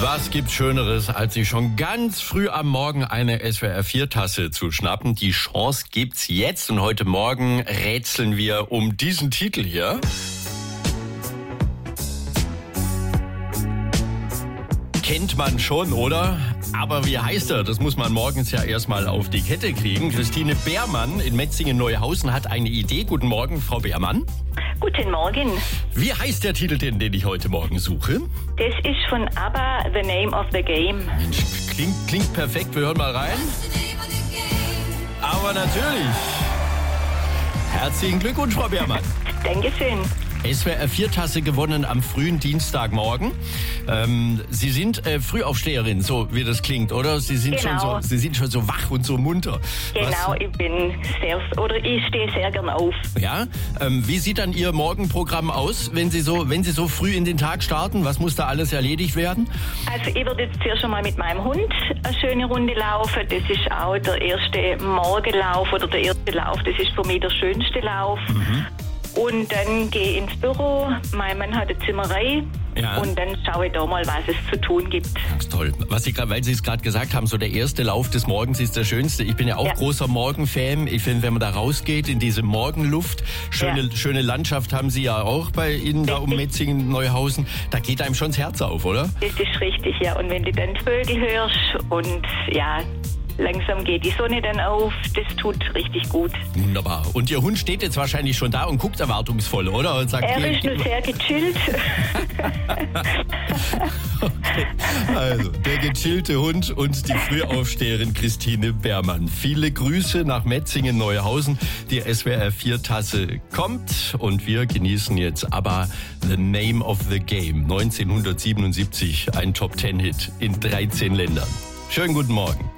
Was gibt's Schöneres, als sich schon ganz früh am Morgen eine SWR4-Tasse zu schnappen? Die Chance gibt's jetzt und heute Morgen rätseln wir um diesen Titel hier. Kennt man schon, oder? Aber wie heißt er? Das muss man morgens ja erstmal auf die Kette kriegen. Christine Beermann in Metzingen-Neuhausen hat eine Idee. Guten Morgen, Frau Beermann. Guten Morgen. Wie heißt der Titel denn, den ich heute Morgen suche? Das ist von ABBA, The Name of the Game. Mensch, klingt perfekt. Wir hören mal rein. Aber natürlich. Herzlichen Glückwunsch, Frau Beermann. Dankeschön. SWR4-Tasse gewonnen am frühen Dienstagmorgen. Sie sind Frühaufsteherin, so wie das klingt, oder? Sie sind Genau. Sie sind schon so wach und so munter. Genau, ich stehe sehr gern auf. Ja? Wie sieht dann Ihr Morgenprogramm aus, wenn Sie so früh in den Tag starten? Was muss da alles erledigt werden? Also ich würde jetzt zuerst schon mal mit meinem Hund eine schöne Runde laufen. Das ist auch der erste Morgenlauf oder der erste Lauf. Das ist für mich der schönste Lauf. Und dann gehe ich ins Büro, mein Mann hat eine Zimmerei und dann schaue ich da mal, was es zu tun gibt. Ganz toll. Weil Sie es gerade gesagt haben, so der erste Lauf des Morgens ist der schönste. Ich bin ja auch großer Morgenfan. Ich finde, wenn man da rausgeht in diese Morgenluft, schöne Landschaft haben Sie ja auch bei Ihnen da um Metzingen-Neuhausen, da geht einem schon das Herz auf, oder? Das ist richtig, ja. Und wenn du dann Vögel hörst und langsam geht die Sonne dann auf, das tut richtig gut. Wunderbar. Und Ihr Hund steht jetzt wahrscheinlich schon da und guckt erwartungsvoll, oder? Und sagt, er ist nur sehr gechillt. Okay. Also, der gechillte Hund und die Frühaufsteherin Christine Beermann. Viele Grüße nach Metzingen-Neuhausen. Die SWR4-Tasse kommt und wir genießen jetzt aber The Name of the Game. 1977, ein Top-10-Hit in 13 Ländern. Schönen guten Morgen.